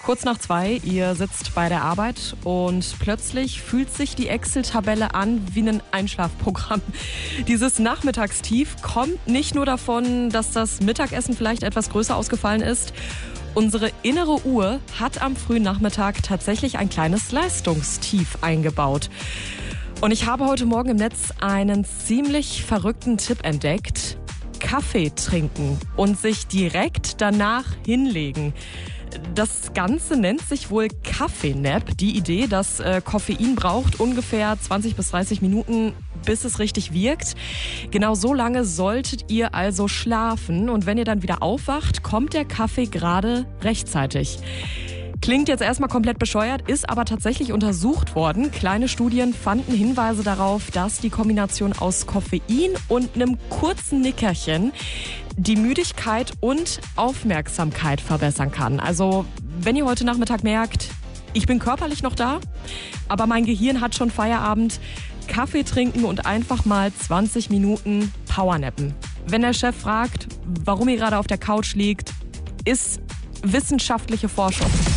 Kurz nach 2, ihr sitzt bei der Arbeit und plötzlich fühlt sich die Excel-Tabelle an wie ein Einschlafprogramm. Dieses Nachmittagstief kommt nicht nur davon, dass das Mittagessen vielleicht etwas größer ausgefallen ist. Unsere innere Uhr hat am frühen Nachmittag tatsächlich ein kleines Leistungstief eingebaut. Und ich habe heute Morgen im Netz einen ziemlich verrückten Tipp entdeckt. Kaffee trinken und sich direkt danach hinlegen. Das Ganze nennt sich wohl Kaffee-Nap. Die Idee, dass Koffein braucht ungefähr 20 bis 30 Minuten, bis es richtig wirkt. Genau so lange solltet ihr also schlafen. Und wenn ihr dann wieder aufwacht, kommt der Kaffee gerade rechtzeitig. Klingt jetzt erstmal komplett bescheuert, ist aber tatsächlich untersucht worden. Kleine Studien fanden Hinweise darauf, dass die Kombination aus Koffein und einem kurzen Nickerchen die Müdigkeit und Aufmerksamkeit verbessern kann. Also wenn ihr heute Nachmittag merkt, ich bin körperlich noch da, aber mein Gehirn hat schon Feierabend, Kaffee trinken und einfach mal 20 Minuten Powernappen. Wenn der Chef fragt, warum ihr gerade auf der Couch liegt, ist wissenschaftliche Forschung.